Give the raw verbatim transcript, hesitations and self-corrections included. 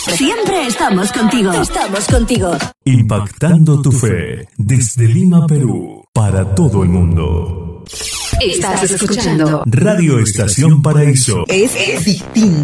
Siempre estamos contigo. Estamos contigo. Impactando tu fe desde Lima, Perú, para todo el mundo. Estás escuchando Radio Estación Paraíso. Es, es distinto.